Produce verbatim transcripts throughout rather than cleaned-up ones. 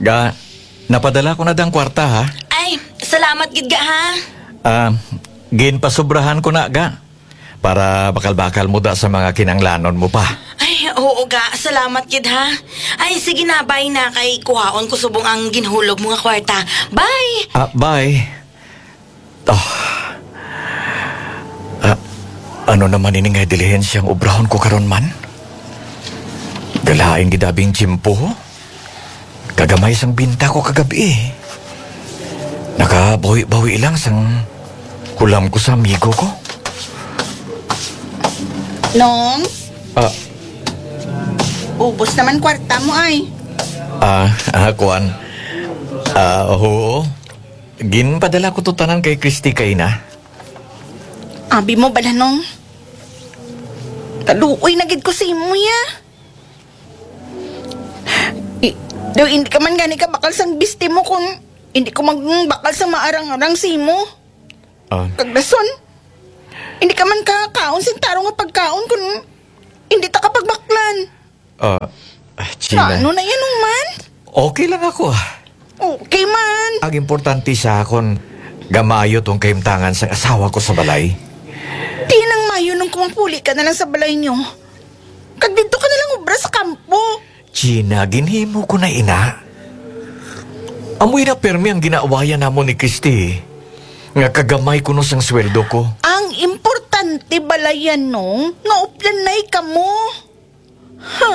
Ga, napadala ko na dang kwarta ha. Ay, salamat gid ga ha. Ah, ginpasubrahan ko na ga. Para bakal-bakal mo da sa mga kinanglanon mo pa. Ay, oo ga, salamat gid ha. Ay, sige na, bye na kay kuhaon ko subong ang ginhulog mo nga kwarta. Bye! Ah, bye. Oh. Ah, ano naman ini nga dilihensyang ubrahon ko karon man? Galain gidabing tsimpo. Kagamay sang binta ko kagabi eh. Nakabawi-bawi lang sang kulam ko sa amigo ko. Nong, Ah, ubos naman kwarta mo ay. ah, ah, kuan. Ah, oo. Ginpadala ko to tanan kay Christy kay na. Abi mo bala nong. Kaluoy na gid ko sa imo ya. I, daw hindi ka man gani ka bakal sang bisti mo kung hindi ko magbakal sa maarang-arang si mo. Ah, Kagdason. Hindi ka man kakaon sin taro nga pagkaon kung hindi ta kapagbaklan. ah, ah, Gina. Ano na yan nung man? Okay lang ako ah. Okay man. Ang importante sa akon, gamayo tong kaimtangan sa asawa ko sa balay. Di nang mayo nung kumapuli ka na lang sa balay nyo. Kag dito ka na lang ubra sa kampo. Gina, ginhimo ko na ina. Amoy na permi ang ginaawayan namo ni Christy. Nga kagamay ko no sang sweldo ko. Ang importante balayan nung nga uplanay ka mo. Ha.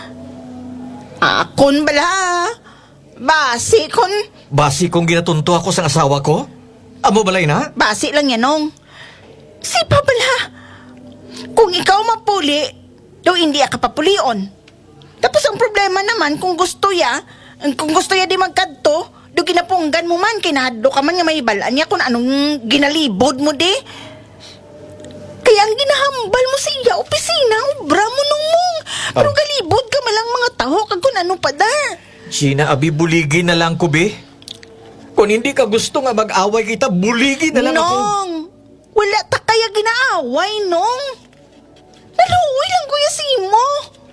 Akon bala. Basi kon. Basi kong ginatunto ako sa asawa ko? Amo balay na? Basi lang yan nung. Si bala. Kung ikaw mapuli, daw hindi ka papulion. Tapos ang problema naman kung gusto ya, kung gusto ya di magkadto, do ginapunggan mo man, kinahadlo ka man nga may balaan niya kung anong ginalibod mo di. Kaya ang ginahambal mo sa iya, opisina, obra mo nung mong. Pero Oh. galibod ka malang mga taho, kag kung ano pa da. Gina, abi buligi na lang ko, be. Kung hindi ka gusto nga mag-away kita, buligi na lang ako. Nong, wala ta kaya ginaaway, nong. Naluoy lang kuya si mo.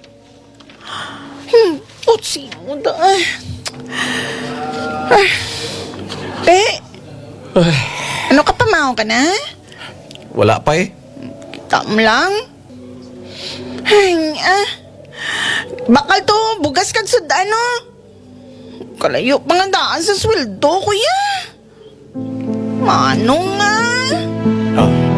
Hmm, putsi mo da. Ay. Ay. Eh, Ay, ano ka pa, mao ka na? wala pa eh. Tam lang. Ay, ah. Bakal to, bugas kag sud ano. Kalayo pa nga daan sa sweldo, kuya. Manong nga.